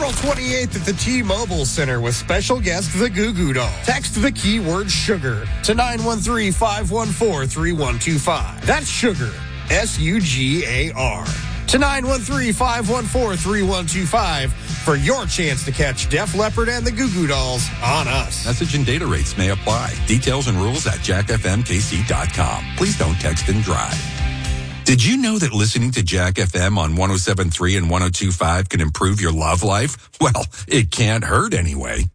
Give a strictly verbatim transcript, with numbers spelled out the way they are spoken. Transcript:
April twenty-eighth at the T-Mobile Center with special guest the Goo Goo Dolls. Text the keyword sugar to nine one three, five one four, three one two five. That's sugar, S U G A R. To nine one three, five one four, three one two five for your chance to catch Def Leppard and the Goo Goo Dolls on us. Message and data rates may apply. Details and rules at jack f m k c dot com. Please don't text and drive. Did you know that listening to Jack F M on one oh seven point three and one oh two point five can improve your love life? Well, it can't hurt anyway.